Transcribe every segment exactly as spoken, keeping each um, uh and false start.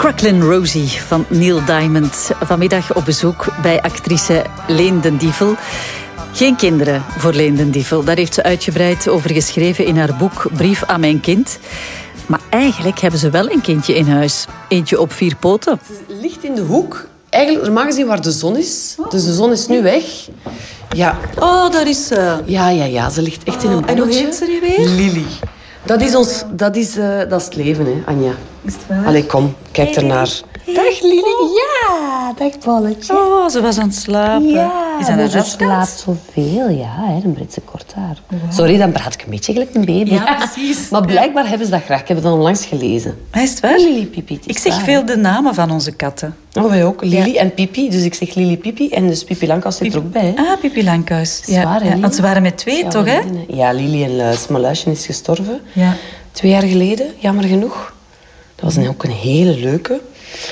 Cracklin' Rosie van Neil Diamond. Vanmiddag op bezoek bij actrice Leen den Dievel. Geen kinderen voor Leen den Dievel. Daar heeft ze uitgebreid over geschreven in haar boek Brief aan mijn kind. Maar eigenlijk hebben ze wel een kindje in huis. Eentje op vier poten. Het ligt in de hoek. Eigenlijk normaal gezien waar de zon is. Dus de zon is nu weg. Ja. Oh, daar is ze. Ja, ja, ja. Ze ligt echt in een bolletje. En hoe heet ze nu weer? Lily. Dat is, ons, dat, is, uh, dat is het leven, hè, Anja. Is het waar? Allee, kom. Kijk ernaar. Dag Lily. Ja, dag Bolletje. Oh, ze was aan het slapen. Ja, is dat een ze raskat? slaapt zoveel, ja, hè, een Britse korthaar. Wow. Sorry, dan praat ik een beetje gelijk een baby. Ja, precies. Maar blijkbaar hebben ze dat graag. Ik heb het dan onlangs gelezen. Is het waar? Lily Pipi. Ik zeg waar, veel de namen van onze katten. Oh, wij ook. Lily Ja. en Pipi. Dus ik zeg Lily Pipi. En dus Pipi Langkous zit er ook bij. Hè? Ah, Pipi Langkous. Ja, Zwaar, hè, ja, Lily? want ze waren met twee, Ja, toch, hè? vriendinnen. Ja, Lily en Luis. Maar Luisje is gestorven. Ja. Twee jaar geleden, jammer genoeg. Dat was een, ook een hele leuke.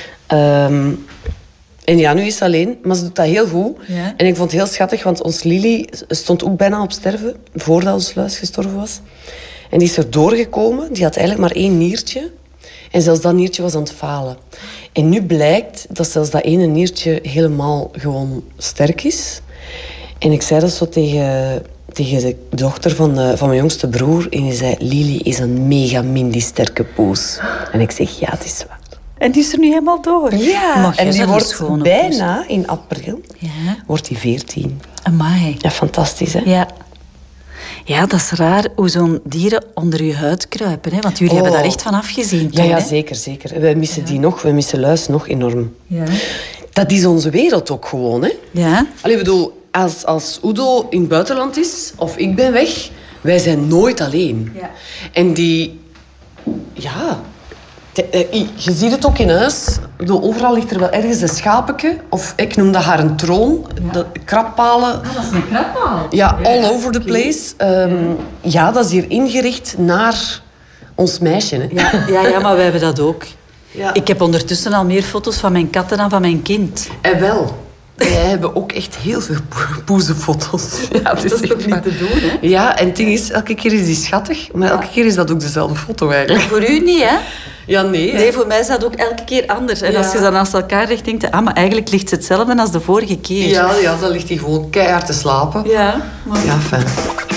Um, en ja, nu is ze alleen, maar ze doet dat heel goed. Ja. En ik vond het heel schattig, want ons Lily stond ook bijna op sterven, voordat ons Luis gestorven was. En die is er doorgekomen, die had eigenlijk maar één niertje. En zelfs dat niertje was aan het falen. En nu blijkt dat zelfs dat ene niertje helemaal gewoon sterk is. En ik zei dat zo tegen, tegen de dochter van, de, van mijn jongste broer. En die zei, Lily is een mega mindy sterke poes. En ik zeg, ja, het is waar. En die is er nu helemaal door. Ja, Mag en je die zo'n wordt schone bijna in april Ja. wordt die veertien. Amai. Ja, fantastisch, hè? Ja. Ja, dat is raar hoe zo'n dieren onder je huid kruipen. Hè? Want jullie Oh. hebben daar echt van afgezien. Ja, toen, ja, hè? zeker, zeker. Wij missen die nog, we missen Luis nog enorm. Ja. Dat is onze wereld ook gewoon, hè? Ja. Allee, ik bedoel, als, als Udo in het buitenland is, of ik ben weg, wij zijn nooit alleen. Ja. En die... Ja... de- eh, je ziet het ook in huis. Ik bedoel, overal ligt er wel ergens een schapeke. Of ik noem dat haar een troon. De krappalen. Dat is een krappaal. Ja, all over the place. Um, ja, dat is hier ingericht naar ons meisje. Hè. Ja, ja, ja, maar wij hebben dat ook. Ja. Ik heb ondertussen al meer foto's van mijn katten dan van mijn kind. En wel. Wij hebben ook echt heel veel po- poezenfoto's. Ja, het is Dat is echt toch niet waar. te doen, hè? Ja, en het ding is, elke keer is die schattig. Maar elke keer is dat ook dezelfde foto eigenlijk. Voor u niet, hè? Ja, nee. hè. Nee, voor mij is dat ook elke keer anders. En Ja. als je dan naast elkaar legt, denkt je... Ah, maar eigenlijk ligt het hetzelfde als de vorige keer. Ja, ja, dan ligt hij gewoon keihard te slapen. Ja, maar... Ja, fijn.